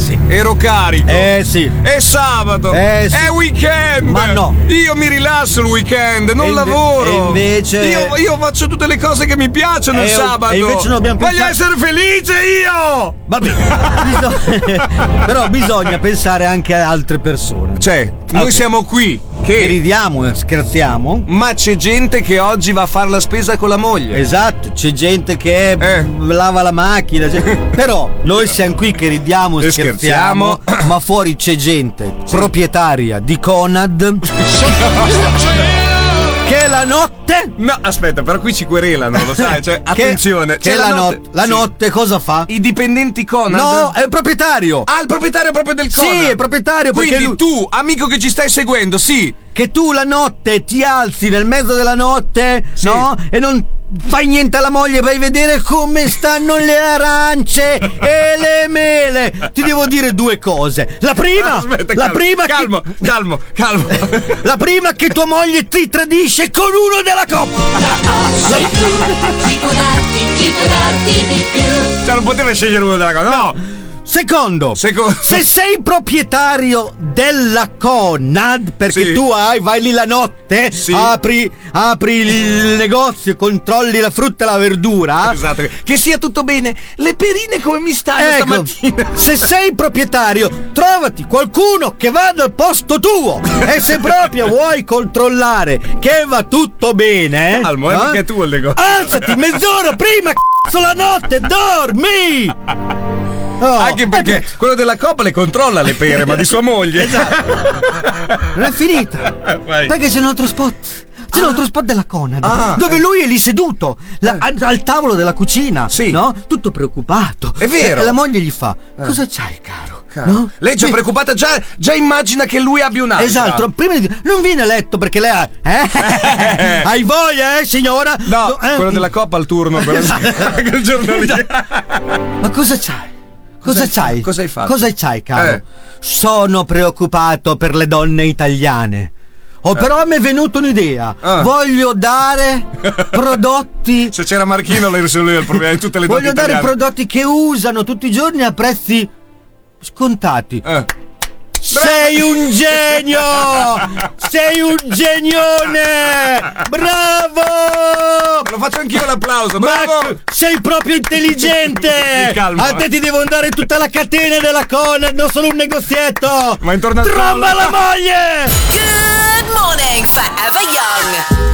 sì. Ero carico. Sì. È sabato. Sì. È weekend. Ma no. Io mi rilasso il weekend, non lavoro. E invece. Io faccio tutte le cose che mi piacciono il sabato. E invece non abbiamo Voglio essere felice io. Vabbè. Però bisogna pensare anche a altre persone. Cioè, noi siamo qui che ridiamo e scherziamo, ma c'è gente che oggi va a fare la spesa con la moglie. Esatto, c'è gente che lava la macchina, però noi siamo qui che ridiamo e scherziamo, ma fuori c'è gente proprietaria di Conad che la notte. No, aspetta, però qui ci querelano, lo sai? Cioè, attenzione. Che la notte cosa fa? I dipendenti Conad? No, è il proprietario. Ah, il proprietario proprio del Conad? Sì, è il proprietario. Quindi tu, amico che ci stai seguendo, sì. Che tu la notte ti alzi nel mezzo della notte, no? E non fai niente alla moglie, vai a vedere come stanno le arance e le mele. Ti devo dire due cose. La prima, calmo. La prima, che tua moglie ti tradisce con uno della coppia. Chi può darti di più? Cioè, non poteva scegliere uno della coppia, no. Secondo, se sei proprietario della Conad, perché tu vai lì la notte, apri il negozio, controlli la frutta e la verdura. Esatto, che sia tutto bene. Le perine come mi stanno stamattina? Se sei proprietario, trovati qualcuno che vada al posto tuo. E se proprio vuoi controllare che va tutto bene, calmo, perché è tuo il negozio. Alzati mezz'ora prima, la notte, dormi! Anche perché quello della coppa le controlla le pere, ma di sua moglie. Esatto. Non è finita. Perché c'è un altro spot. C'è un altro spot della Conad dove lui è lì seduto al tavolo della cucina, no? Tutto preoccupato. È vero. E la moglie gli fa: cosa c'hai, caro? No? Lei già preoccupata, già immagina che lui abbia un'altra. Esatto, prima di dire, non viene a letto perché lei ha hai voglia, signora? No, quello della coppa al turno, il giorno lì. Ma cosa c'hai? Cosa c'hai? Cosa hai fatto? Cosa c'hai, caro? Sono preoccupato per le donne italiane. Però mi è venuta un'idea. Voglio dare prodotti. Se c'era Marchino, l'hai risolto il problema di tutte le donne italiane. Voglio dare prodotti che usano tutti i giorni a prezzi scontati. Sei un genio! Sei un genione! Bravo! Lo faccio anch'io l'applauso, bravo! Ma sei proprio intelligente! A te ti devo andare tutta la catena della Conad, non solo un negozietto! Ma intorno al tromba la moglie! Good morning, Forever Young.